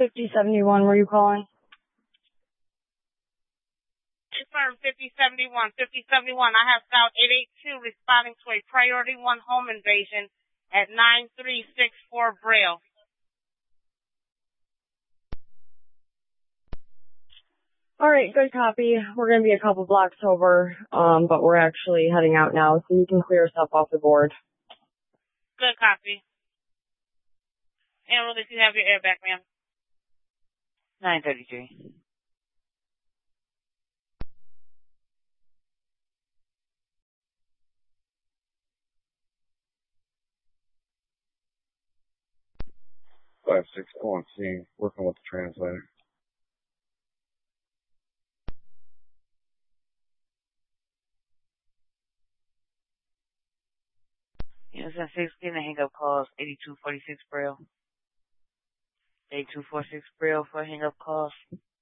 5071, were you calling? Confirm 5071. 5071, I have South 882 responding to a priority 1 home invasion at 9364 Braille. All right, good copy. We're going to be a couple blocks over, but we're actually heading out now, so you can clear yourself off the board. Good copy. And if you have your airbag, ma'am. 933. Five six on scene, working with the translator. Yes, at 6, getting a hang-up calls, 8246 Braille. 8246 Braille for hang-up calls.